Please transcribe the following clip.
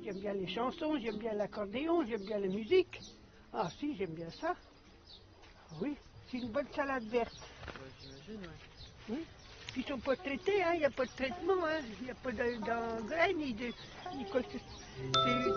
J'aime bien les chansons, j'aime bien l'accordéon, j'aime bien la musique. Ah si, j'aime bien ça. Oui, c'est une bonne salade verte. Ouais, j'imagine, ouais. Oui. Puis ils sont pas traités, hein, il n'y a pas de traitement, hein. Il n'y a pas d'engrais ni de... ni quoi que ce- c'est